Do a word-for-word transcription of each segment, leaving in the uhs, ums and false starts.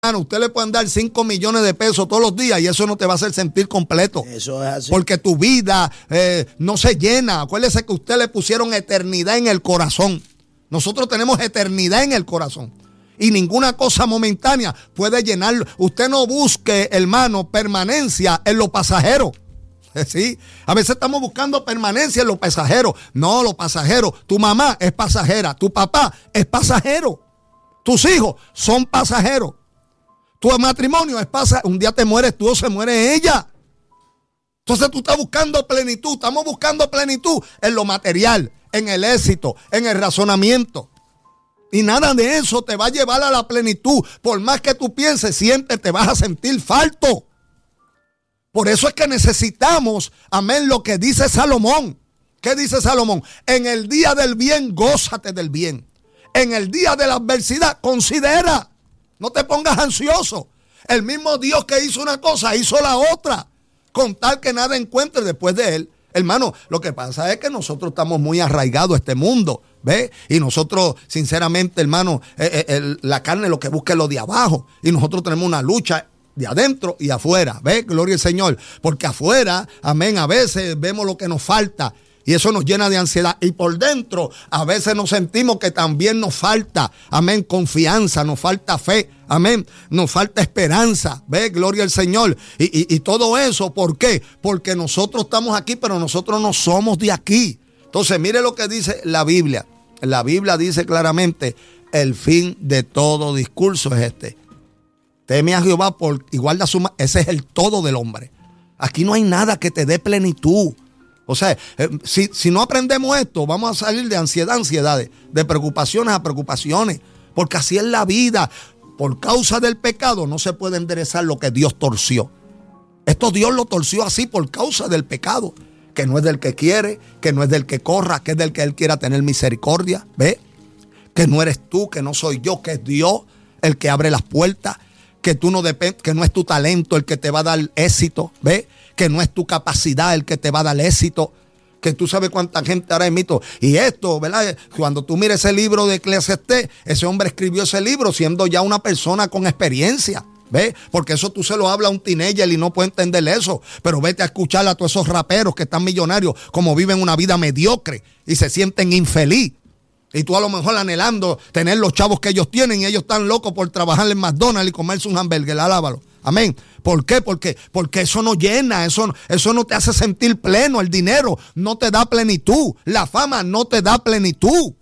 Usted le pueden dar cinco millones de pesos todos los días y eso no te va a hacer sentir completo. Eso es así. Porque tu vida eh, no se llena. Acuérdese que usted le pusieron eternidad en el corazón. Nosotros tenemos eternidad en el corazón. Y ninguna cosa momentánea puede llenarlo. Usted no busque, hermano, permanencia en lo pasajero. ¿Sí? A veces estamos buscando permanencia en lo pasajero. No, lo pasajero. Tu mamá es pasajera. Tu papá es pasajero. Tus hijos son pasajeros. Tu matrimonio es pasajero. Un día te mueres tú o se muere ella. Entonces tú estás buscando plenitud. Estamos buscando plenitud en lo material, en el éxito, en el razonamiento. Y nada de eso te va a llevar a la plenitud. Por más que tú pienses, siempre te vas a sentir falto. Por eso es que necesitamos, amén, lo que dice Salomón. ¿Qué dice Salomón? En el día del bien, gózate del bien. En el día de la adversidad, considera. No te pongas ansioso. El mismo Dios que hizo una cosa, hizo la otra. Con tal que nada encuentre después de él. Hermano, lo que pasa es que nosotros estamos muy arraigados a este mundo, ¿ves? Y nosotros, sinceramente, hermano, eh, eh, el, la carne lo que busca es lo de abajo. Y nosotros tenemos una lucha de adentro y afuera, ¿ves? Gloria al Señor. Porque afuera, amén, a veces vemos lo que nos falta. Y eso nos llena de ansiedad. Y por dentro, a veces nos sentimos que también nos falta, amén, confianza, nos falta fe, amén, nos falta esperanza. ¿Ve? Gloria al Señor. Y, y, y todo eso, ¿por qué? Porque nosotros estamos aquí, pero nosotros no somos de aquí. Entonces, mire lo que dice la Biblia. La Biblia dice claramente, el fin de todo discurso es este. Teme a Jehová por, y guarda su mano. Ese es el todo del hombre. Aquí no hay nada que te dé plenitud. O sea, eh, si, si no aprendemos esto, vamos a salir de ansiedad a ansiedades, de preocupaciones a preocupaciones, porque así es la vida. Por causa del pecado no se puede enderezar lo que Dios torció. Esto Dios lo torció así por causa del pecado, que no es del que quiere, que no es del que corra, que es del que Él quiera tener misericordia. ¿Ve? Que no eres tú, que no soy yo, que es Dios el que abre las puertas, que tú no depend, que no es tu talento el que te va a dar éxito. ¿Ve? Que no es tu capacidad el que te va a dar éxito, que tú sabes cuánta gente ahora emito. Y esto, ¿verdad? Cuando tú mires ese libro de Eclesiastés, ese hombre escribió ese libro siendo ya una persona con experiencia, ¿ves? Porque eso tú se lo hablas a un teenager y no puede entender eso. Pero vete a escuchar a todos esos raperos que están millonarios, como viven una vida mediocre y se sienten infeliz. Y tú a lo mejor anhelando tener los chavos que ellos tienen y ellos están locos por trabajar en McDonald's y comerse un hamburger, alábalo. Amén. ¿Por qué? Porque, porque eso no llena, eso, eso no te hace sentir pleno. El dinero no te da plenitud. La fama no te da plenitud.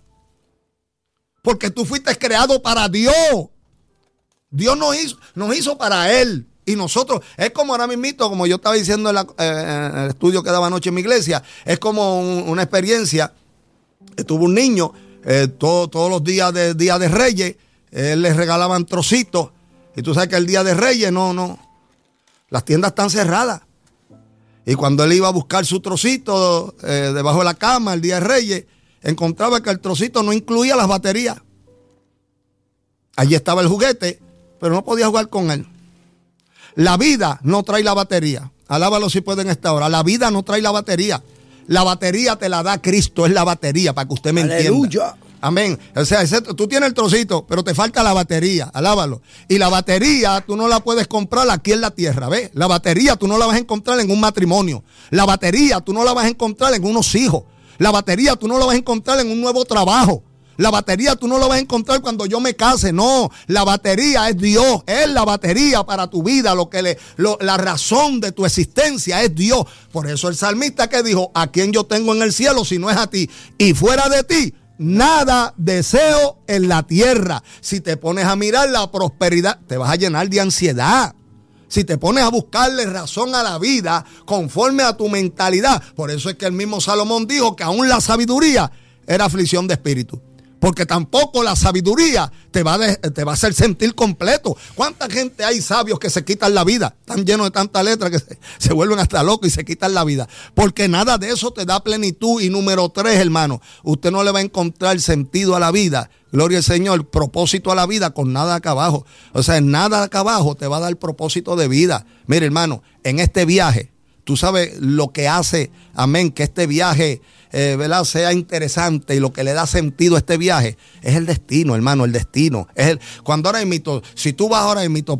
Porque tú fuiste creado para Dios. Dios nos hizo, nos hizo para Él. Y nosotros, es como ahora mismito, como yo estaba diciendo en, la, eh, en el estudio que daba anoche en mi iglesia, es como un, una experiencia. Tuvo un niño, eh, todo, todos los días de Día de Reyes, él les regalaban trocitos. Y tú sabes que el Día de Reyes no, no, las tiendas están cerradas. Y cuando él iba a buscar su trocito eh, debajo de la cama el Día de Reyes, encontraba que el trocito no incluía las baterías. Allí estaba el juguete, pero no podía jugar con él. La vida no trae la batería. Alábalo si pueden esta hora. La vida no trae la batería. La batería te la da Cristo, es la batería, para que usted me entienda. Aleluya. Amén. O sea, ese, tú tienes el trocito, pero te falta la batería. Alábalo. Y la batería tú no la puedes comprar aquí en la tierra, ¿ves? La batería tú no la vas a encontrar en un matrimonio. La batería tú no la vas a encontrar en unos hijos. La batería tú no la vas a encontrar en un nuevo trabajo. La batería tú no la vas a encontrar cuando yo me case. No, la batería es Dios. Es la batería para tu vida. Lo que le, lo, la razón de tu existencia es Dios. Por eso el salmista que dijo, ¿a quién yo tengo en el cielo si no es a ti? Y fuera de ti, nada deseo en la tierra. Si te pones a mirar la prosperidad, te vas a llenar de ansiedad. Si te pones a buscarle razón a la vida conforme a tu mentalidad. Por eso es que el mismo Salomón dijo que aún la sabiduría era aflicción de espíritu. Porque tampoco la sabiduría te va, de, te va a hacer sentir completo. ¿Cuánta gente hay sabios que se quitan la vida? Están llenos de tanta letra que se, se vuelven hasta locos y se quitan la vida. Porque nada de eso te da plenitud. Y número tres, hermano, usted no le va a encontrar sentido a la vida. Gloria al Señor, propósito a la vida con nada acá abajo. O sea, nada acá abajo te va a dar propósito de vida. Mire, hermano, en este viaje, tú sabes lo que hace, amén, que este viaje eh, ¿verdad?, sea interesante y lo que le da sentido a este viaje es el destino, hermano, el destino. Es el, cuando ahora mismo, si tú vas ahora mismo